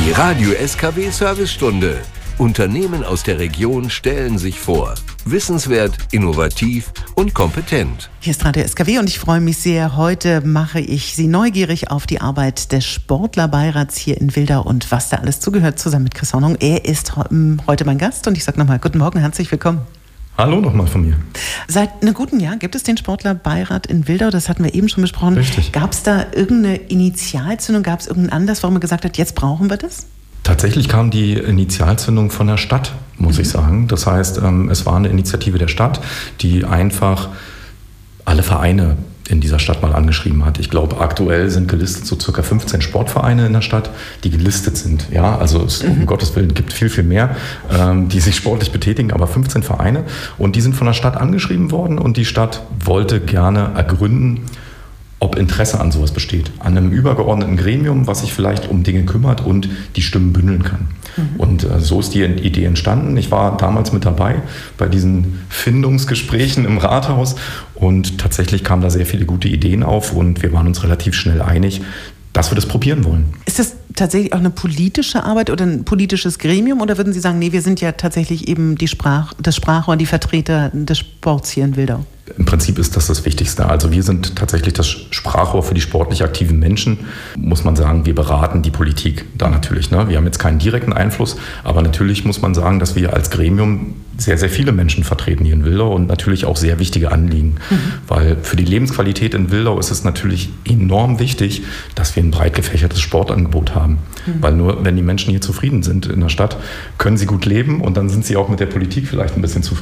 Die Radio SKW Servicestunde. Unternehmen aus der Region stellen sich vor. Wissenswert, innovativ und kompetent. Hier ist Radio SKW und ich freue mich sehr. Heute mache ich Sie neugierig auf die Arbeit des Sportlerbeirats hier in Wildau und was da alles zugehört, zusammen mit Chris Hornung. Er ist heute mein Gast und ich sage nochmal guten Morgen, herzlich willkommen. Hallo nochmal von mir. Seit einem guten Jahr gibt es den Sportlerbeirat in Wildau, das hatten wir eben schon besprochen. Richtig. Gab es da irgendeine Initialzündung, gab es irgendeinen Anlass, warum man gesagt hat, jetzt brauchen wir das? Tatsächlich kam die Initialzündung von der Stadt, muss ich sagen. Das heißt, es war eine Initiative der Stadt, die einfach alle Vereine in dieser Stadt mal angeschrieben hat. Ich glaube, aktuell sind gelistet so circa 15 Sportvereine in der Stadt, die gelistet sind. Ja, also um Gottes Willen gibt viel, viel mehr, die sich sportlich betätigen, aber 15 Vereine. Und die sind von der Stadt angeschrieben worden und die Stadt wollte gerne ergründen, ob Interesse an sowas besteht. An einem übergeordneten Gremium, was sich vielleicht um Dinge kümmert und die Stimmen bündeln kann. Und so ist die Idee entstanden. Ich war damals mit dabei bei diesen Findungsgesprächen im Rathaus und tatsächlich kamen da sehr viele gute Ideen auf und wir waren uns relativ schnell einig, dass wir das probieren wollen. Ist das tatsächlich auch eine politische Arbeit oder ein politisches Gremium oder würden Sie sagen, nee, wir sind ja tatsächlich eben das Sprachrohr, die Vertreter des Sports hier in Wildau? Im Prinzip ist das Wichtigste. Also wir sind tatsächlich das Sprachrohr für die sportlich aktiven Menschen. Muss man sagen, wir beraten die Politik da natürlich. Ne? Wir haben jetzt keinen direkten Einfluss, aber natürlich muss man sagen, dass wir als Gremium sehr, sehr viele Menschen vertreten hier in Wildau und natürlich auch sehr wichtige Anliegen. Weil für die Lebensqualität in Wildau ist es natürlich enorm wichtig, dass wir ein breit gefächertes Sportangebot haben. Weil nur wenn die Menschen hier zufrieden sind in der Stadt, können sie gut leben und dann sind sie auch mit der Politik vielleicht ein bisschen zufrieden.